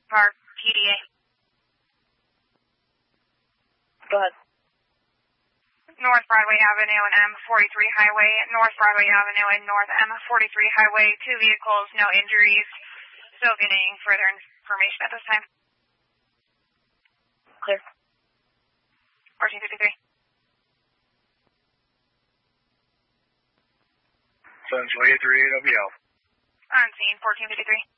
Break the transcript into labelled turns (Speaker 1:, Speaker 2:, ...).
Speaker 1: Park, PDA.
Speaker 2: Go ahead.
Speaker 1: North Broadway Avenue and M43 Highway, North Broadway Avenue and North M43 Highway, 2 vehicles, no injuries. Still getting further information at this time.
Speaker 2: Clear.
Speaker 1: 1453.
Speaker 3: Essentially 38 WL.
Speaker 1: On scene, 1453.